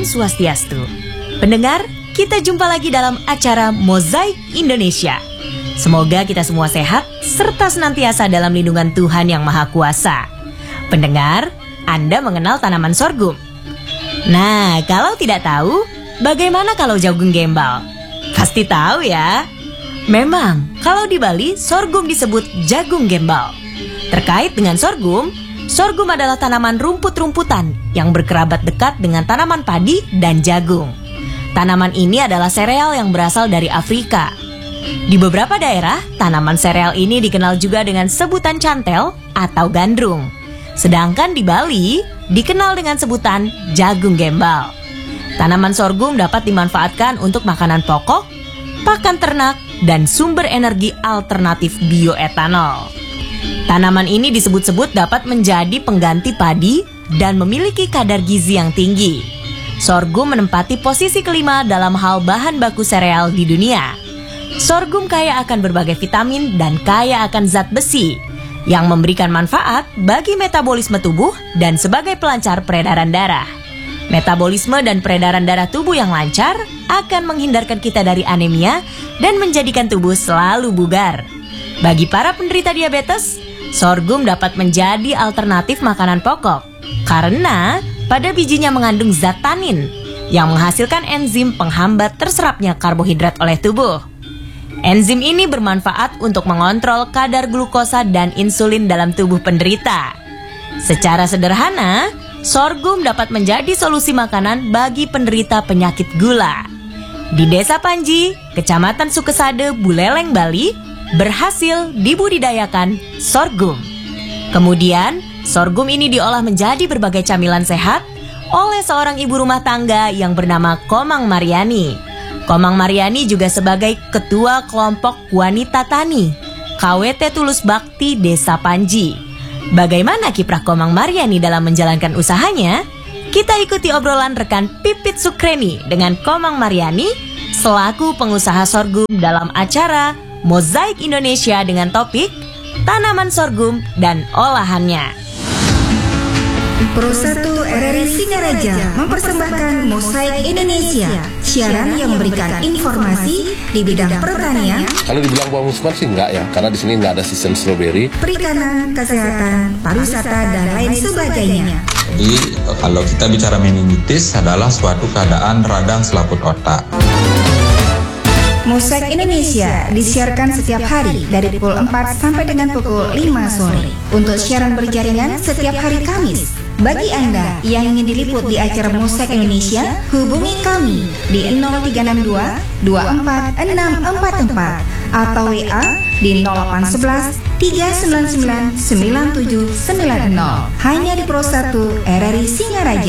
Swastiastu. Pendengar, kita jumpa lagi dalam acara Mozaik Indonesia. Semoga kita semua sehat serta senantiasa dalam lindungan Tuhan Yang Maha Kuasa. Pendengar, Anda mengenal tanaman sorghum? Nah, kalau tidak tahu, bagaimana kalau jagung gembal? Pasti tahu ya. Memang, kalau di Bali, sorghum disebut jagung gembal. Terkait dengan sorghum, sorghum adalah tanaman rumput-rumputan yang berkerabat dekat dengan tanaman padi dan jagung. Tanaman ini adalah sereal yang berasal dari Afrika. Di beberapa daerah, tanaman sereal ini dikenal juga dengan sebutan cantel atau gandrung. Sedangkan di Bali, dikenal dengan sebutan jagung gembal. Tanaman sorghum dapat dimanfaatkan untuk makanan pokok, pakan ternak, dan sumber energi alternatif bioetanol. Tanaman ini disebut-sebut dapat menjadi pengganti padi dan memiliki kadar gizi yang tinggi. Sorghum menempati posisi kelima dalam hal bahan baku sereal di dunia. Sorghum kaya akan berbagai vitamin dan kaya akan zat besi yang memberikan manfaat bagi metabolisme tubuh dan sebagai pelancar peredaran darah. Metabolisme dan peredaran darah tubuh yang lancar akan menghindarkan kita dari anemia dan menjadikan tubuh selalu bugar. Bagi para penderita diabetes, sorghum dapat menjadi alternatif makanan pokok karena pada bijinya mengandung zat tanin yang menghasilkan enzim penghambat terserapnya karbohidrat oleh tubuh. Enzim ini bermanfaat untuk mengontrol kadar glukosa dan insulin dalam tubuh penderita. Secara sederhana, sorghum dapat menjadi solusi makanan bagi penderita penyakit gula. Di Desa Panji, Kecamatan Sukesade, Buleleng, Bali, berhasil dibudidayakan sorghum. Kemudian, sorghum ini diolah menjadi berbagai camilan sehat oleh seorang ibu rumah tangga yang bernama Komang Mariani. Komang Mariani juga sebagai Ketua Kelompok Wanita Tani KWT Tulus Bakti Desa Panji. Bagaimana kiprah Komang Mariani dalam menjalankan usahanya? Kita ikuti obrolan rekan Pipit Sukreni dengan Komang Mariani selaku pengusaha sorghum dalam acara Mozaik Indonesia dengan topik Tanaman Sorghum dan Olahannya. Pro 1 RRI Singaraja mempersembahkan Mozaik Indonesia, siaran yang memberikan informasi di bidang pertanian. Kalau dibilang buah musiman sih enggak ya, karena di sini enggak ada sistem stroberi. Perikanan, kesehatan, pariwisata dan lain sebagainya. Jadi kalau kita bicara meningitis adalah suatu keadaan radang selaput otak. Mozaik Indonesia disiarkan setiap hari dari pukul 4 sampai dengan pukul 5 sore. Untuk siaran berjaringan setiap hari Kamis. Bagi Anda yang ingin diliput di acara Mozaik Indonesia, hubungi kami di 0362 246644 atau WA di 0811 399 9790. Hanya di Pro 1 RRI Singaraja.